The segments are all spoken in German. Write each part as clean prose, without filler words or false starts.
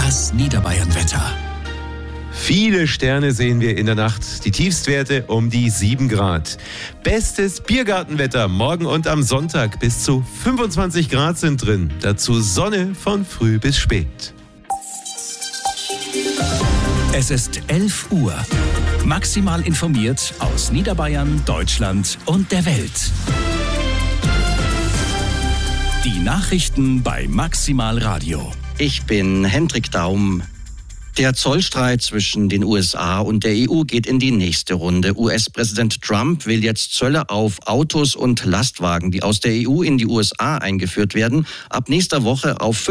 Das Niederbayern-Wetter. Viele Sterne sehen wir in der Nacht. Die Tiefstwerte um die 7 Grad. Bestes Biergartenwetter morgen und am Sonntag. Bis zu 25 Grad sind drin. Dazu Sonne von früh bis spät. Es ist 11 Uhr. Maximal informiert aus Niederbayern, Deutschland und der Welt. Die Nachrichten bei Maximal Radio. Ich bin Hendrik Daum. Der Zollstreit zwischen den USA und der EU geht in die nächste Runde. US-Präsident Trump will jetzt Zölle auf Autos und Lastwagen, die aus der EU in die USA eingeführt werden, ab nächster Woche auf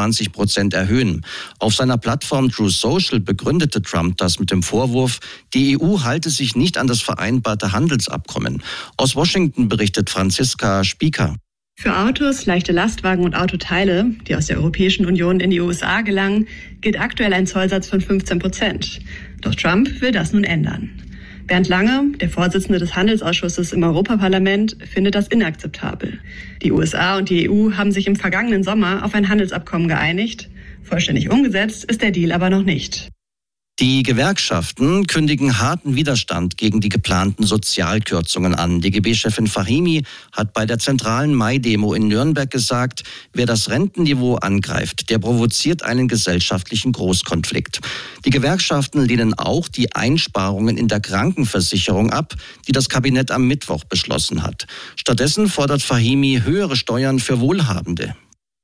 25% erhöhen. Auf seiner Plattform Truth Social begründete Trump das mit dem Vorwurf, die EU halte sich nicht an das vereinbarte Handelsabkommen. Aus Washington berichtet Franziska Spieker. Für Autos, leichte Lastwagen und Autoteile, die aus der Europäischen Union in die USA gelangen, gilt aktuell ein Zollsatz von 15%. Doch Trump will das nun ändern. Bernd Lange, der Vorsitzende des Handelsausschusses im Europaparlament, findet das inakzeptabel. Die USA und die EU haben sich im vergangenen Sommer auf ein Handelsabkommen geeinigt. Vollständig umgesetzt ist der Deal aber noch nicht. Die Gewerkschaften kündigen harten Widerstand gegen die geplanten Sozialkürzungen an. DGB-Chefin Fahimi hat bei der zentralen Mai-Demo in Nürnberg gesagt, wer das Rentenniveau angreift, der provoziert einen gesellschaftlichen Großkonflikt. Die Gewerkschaften lehnen auch die Einsparungen in der Krankenversicherung ab, die das Kabinett am Mittwoch beschlossen hat. Stattdessen fordert Fahimi höhere Steuern für Wohlhabende.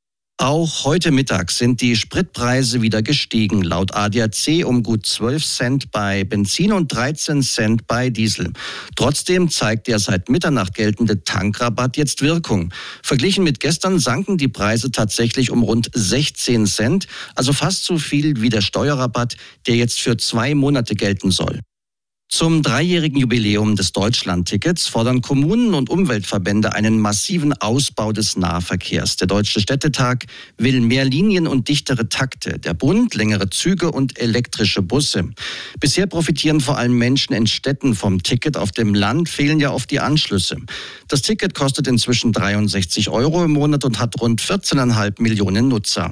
Auch heute Mittag sind die Spritpreise wieder gestiegen. Laut ADAC um gut 12 Cent bei Benzin und 13 Cent bei Diesel. Trotzdem zeigt der seit Mitternacht geltende Tankrabatt jetzt Wirkung. Verglichen mit gestern sanken die Preise tatsächlich um rund 16 Cent, also fast so viel wie der Steuerrabatt, der jetzt für 2 Monate gelten soll. Zum 3-jährigen Jubiläum des Deutschlandtickets fordern Kommunen und Umweltverbände einen massiven Ausbau des Nahverkehrs. Der Deutsche Städtetag will mehr Linien und dichtere Takte. Der Bund längere Züge und elektrische Busse. Bisher profitieren vor allem Menschen in Städten vom Ticket. Auf dem Land fehlen ja oft die Anschlüsse. Das Ticket kostet inzwischen 63 € im Monat und hat rund 14,5 Millionen Nutzer.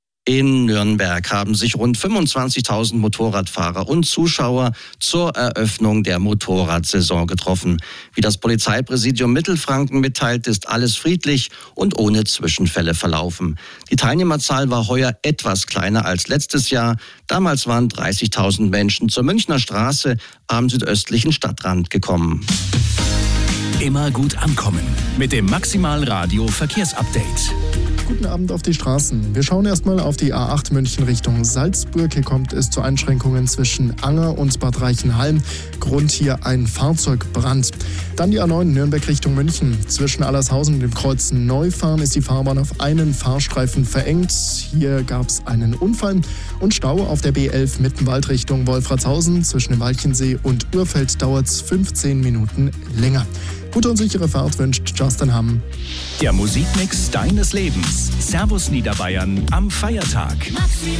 In Nürnberg haben sich rund 25.000 Motorradfahrer und Zuschauer zur Eröffnung der Motorradsaison getroffen. Wie das Polizeipräsidium Mittelfranken mitteilt, ist alles friedlich und ohne Zwischenfälle verlaufen. Die Teilnehmerzahl war heuer etwas kleiner als letztes Jahr. Damals waren 30.000 Menschen zur Münchner Straße am südöstlichen Stadtrand gekommen. Immer gut ankommen mit dem Maximal Radio Verkehrsupdate. Guten Abend auf die Straßen. Wir schauen erstmal auf die A8 München Richtung Salzburg. Hier kommt es zu Einschränkungen zwischen Anger und Bad Reichenhall. Grund hier ein Fahrzeugbrand. Dann die A9 Nürnberg Richtung München. Zwischen Allershausen und dem Kreuz Neufahren ist die Fahrbahn auf einen Fahrstreifen verengt. Hier gab es einen Unfall und Stau auf der B11 Mittenwald Richtung Wolfratshausen. Zwischen dem Walchensee und Urfeld dauert es 15 Minuten länger. Gute und sichere Fahrt wünscht Justin Hamm. Der Musikmix deines Lebens. Servus Niederbayern am Feiertag.